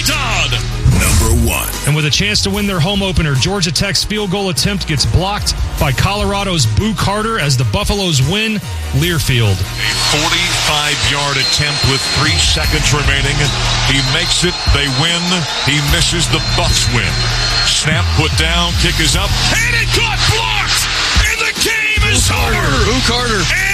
Todd. Number 1. And with a chance to win their home opener, Georgia Tech's field goal attempt gets blocked by Colorado's Boo Carter as the Buffaloes win Learfield. A 45-yard attempt with 3 seconds remaining. He makes it. They win. He misses. The Bucs win. Snap put down. Kick is up. And it got blocked. And the game is over. Boo Carter.